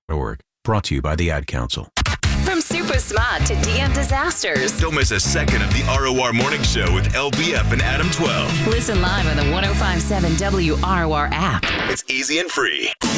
Brought to you by the Ad Council. From super smart to DM disasters. Don't miss a second of the ROR Morning Show with LBF and Adam 12. Listen live on the 105.7 WROR app. It's easy and free.